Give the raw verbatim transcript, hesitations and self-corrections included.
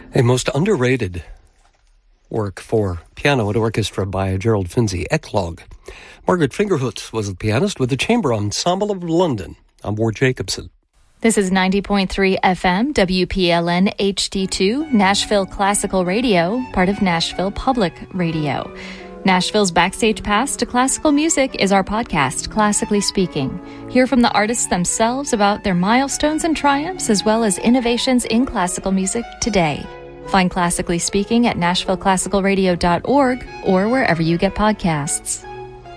A most underrated work for piano and orchestra by Gerald Finzi, Eclogue. Margaret Fingerhut was the pianist with the Chamber Ensemble of London. I'm Ward Jacobson. This is ninety point three F M, W P L N H D two, Nashville Classical Radio, part of Nashville Public Radio. Nashville's Backstage Pass to Classical Music is our podcast, Classically Speaking. Hear from the artists themselves about their milestones and triumphs, as well as innovations in classical music today. Find Classically Speaking at nashville classical radio dot org or wherever you get podcasts.